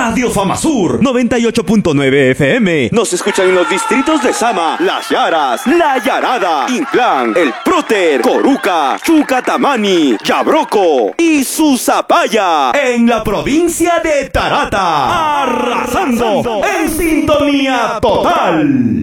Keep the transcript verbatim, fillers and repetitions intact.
Radio Famasur noventa y ocho punto nueve F M. Nos escuchan en los distritos de Sama, Las Yaras, La Yarada, Inclán, El Próter, Coruca, Chucatamani, Yabroco y Susapaya, en la provincia de Tarata, arrasando en sintonía total.